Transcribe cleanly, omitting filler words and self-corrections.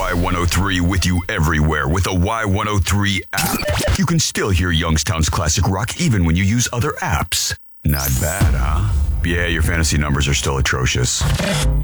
Y103 with you everywhere with the Y103 app. You can still hear Youngstown's classic rock even when you use other apps. Not bad, huh? Yeah, your fantasy numbers are still atrocious.